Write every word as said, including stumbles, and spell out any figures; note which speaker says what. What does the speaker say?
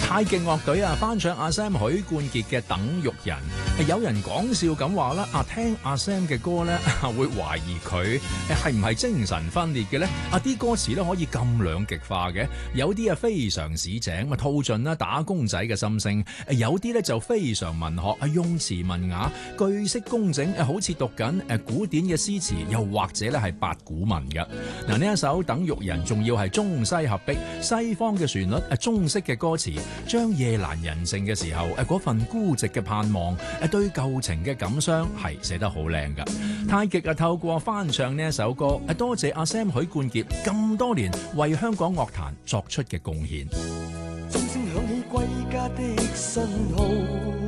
Speaker 1: 太極樂隊啊，翻唱阿 Sam 許冠傑嘅《等玉人》，有人講笑咁話啦，啊聽阿 Sam 嘅歌咧，會懷疑佢係唔係精神分裂嘅咧？啊啲歌詞咧可以咁兩極化嘅，有啲啊非常市井，啊套盡啦打工仔嘅心聲；有啲咧就非常文學，啊用詞文雅，句式工整，好似讀緊誒古典嘅詩詞，又或者咧係八股文嘅。嗱呢一首《等玉人》仲要係中西合璧，西方嘅旋律，誒中式嘅歌詞。將夜闌人靜嘅時候，誒嗰份孤寂嘅盼望，誒對舊情嘅感傷係寫得好靚噶。太極啊透過翻唱呢一首歌，誒多謝阿 Sam 許冠傑咁多年為香港樂壇作出嘅貢獻。
Speaker 2: 鐘聲響起歸家的信號。